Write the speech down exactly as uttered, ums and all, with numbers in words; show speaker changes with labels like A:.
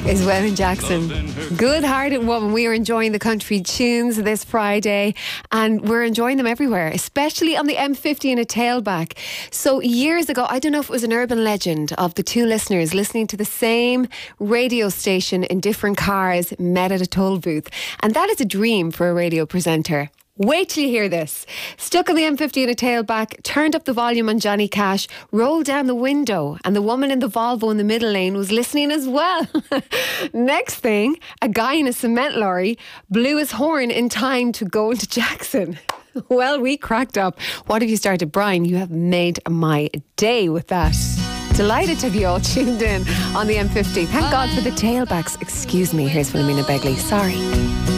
A: is Webin Jackson. Good-hearted woman. We are enjoying the country tunes this Friday, and we're enjoying them everywhere, especially on the M fifty in a tailback. So years ago, I don't know if it was an urban legend of the two listeners listening to the same radio station in different cars met at a toll booth. And that is a dream for a radio presenter. Wait till you hear this. Stuck on the M fifty in a tailback, turned up the volume on Johnny Cash, rolled down the window, and the woman in the Volvo in the middle lane was listening as well. Next thing, a guy in a cement lorry blew his horn in time to go into Jackson. Well, we cracked up. What have you started, Brian? You have made my day with that. Delighted to be all tuned in on the M fifty. Thank God for the tailbacks. Excuse me, here's Philomena Begley. Sorry.